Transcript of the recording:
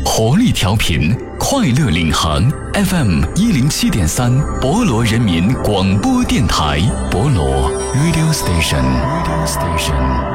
活力调频，快乐领航 FM 107.3，博罗人民广播电台，博罗 Radio Station。